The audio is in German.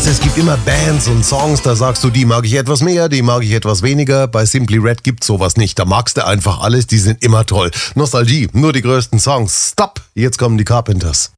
es gibt immer Bands und Songs, da sagst du, die mag ich etwas mehr, die mag ich etwas weniger. Bei Simply Red gibt's sowas nicht. Da magst du einfach alles, die sind immer toll. Nostalgie, nur die größten Songs. Stop, jetzt kommen die Carpenters.